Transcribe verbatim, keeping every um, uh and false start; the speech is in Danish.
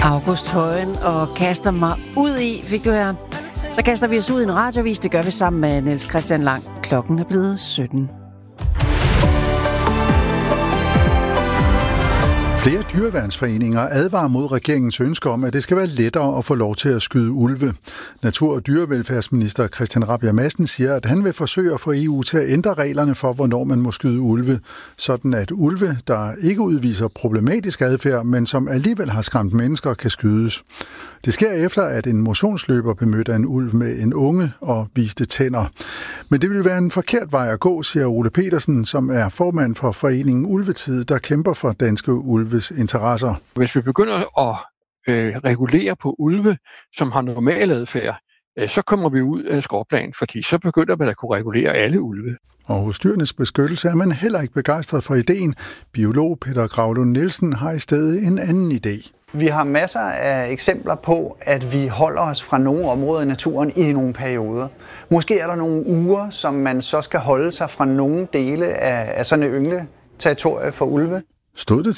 August Højen og kaster mig ud i, fik du her? Så kaster vi os ud i en radiovis, det gør vi sammen med Niels Christian Lang. Klokken er blevet sytten. Flere dyreværnsforeninger advarer mod regeringens ønske om, at det skal være lettere at få lov til at skyde ulve. Natur- og dyrevelfærdsminister Christian Rabjerg Madsen siger, at han vil forsøge at få E U til at ændre reglerne for, hvornår man må skyde ulve, sådan at ulve, der ikke udviser problematisk adfærd, men som alligevel har skræmt mennesker, kan skydes. Det sker efter, at en motionsløber bemødte en ulv med en unge og viste tænder. Men det vil være en forkert vej at gå, siger Ole Petersen, som er formand for foreningen Ulvetid, der kæmper for danske ulves interesser. Hvis vi begynder at øh, regulere på ulve, som har normal adfærd, øh, så kommer vi ud af skråplanen, fordi så begynder man at kunne regulere alle ulve. Og hos Dyrenes Beskyttelse er man heller ikke begejstret for ideen. Biolog Peter Gravlund Nielsen har i stedet en anden idé. Vi har masser af eksempler på, at vi holder os fra nogle områder i naturen i nogle perioder. Måske er der nogle uger, som man så skal holde sig fra nogle dele af, af sådan et yngleterritorie for ulve. Stod det